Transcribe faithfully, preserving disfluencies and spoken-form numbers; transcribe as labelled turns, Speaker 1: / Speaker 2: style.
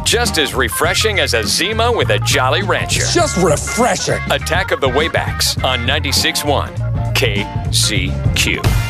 Speaker 1: Just as refreshing as a Zima with a Jolly Rancher.
Speaker 2: Just refreshing.
Speaker 1: Attack of the Waybacks on ninety-six point one K C Q.